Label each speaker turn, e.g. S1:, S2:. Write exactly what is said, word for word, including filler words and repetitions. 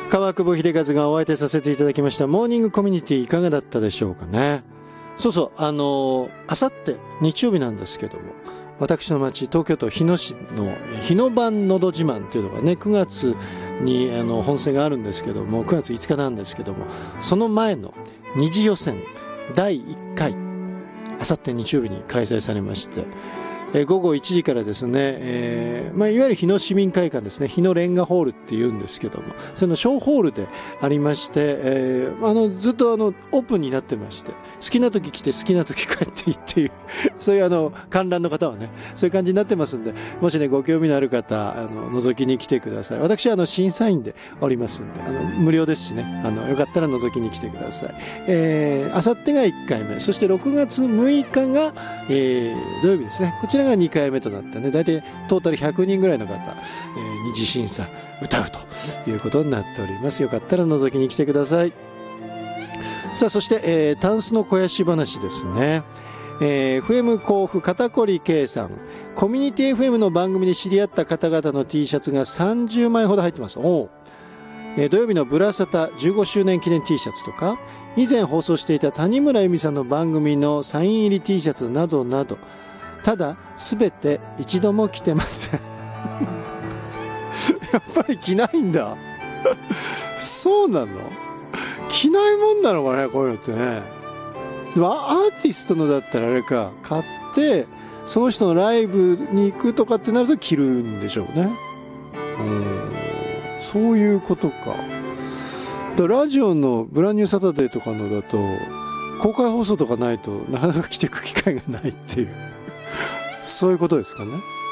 S1: 川久保秀和がお相手させていただきましたモーニングコミュニティいかがだったでしょうかね。そうそう、あのー、あさって日曜日なんですけども、私の町、東京都日野市の日野版のど自慢っていうのがね、くがつにあの本戦があるんですけども、くがついつかなんですけども、その前の二次予選だいいっかい、あさって日曜日に開催されまして、えー、午後いちじからですね、えーまあ、いわゆる日野市民会館ですね、日野レンガホールって言うんですけども、その小ホールでありまして、えー、あのずっとあのオープンになってまして、好きな時来て好きな時帰っていいっていうそういうあの観覧の方はね、そういう感じになってますんで、もしねご興味のある方、あの覗きに来てください。私はあの審査員でおりますんで、あの無料ですしね、あのよかったら覗きに来てください。えー、あさってがいっかいめ、そしてろくがつむいかが、えー、土曜日ですね。こちらがにかいめとなったね、だいたいトータルひゃくにんぐらいの方、えー、二次審査歌うということになっております。よかったら覗きに来てください。さあ、そして、えー、タンスの肥やし話ですね。えー、エフエム 甲府肩こり K さん、コミュニティ エフエム の番組で知り合った方々の T シャツがさんじゅうまいほど入ってます。おう、えー、土曜日のブラサタじゅうごしゅうねん記念 T シャツとか、以前放送していた谷村由美さんの番組のサイン入り T シャツなどなど、ただすべて一度も着てませんやっぱり着ないんだそうなの、着ないもんなのかね、こういうのってね。でもアーティストのだったらあれか、買ってその人のライブに行くとかってなると着るんでしょうね。うん、そういうことか。だラジオのブランニューサタデーとかのだと公開放送とかないとなかなか着ていく機会がないっていうそういうことですかね。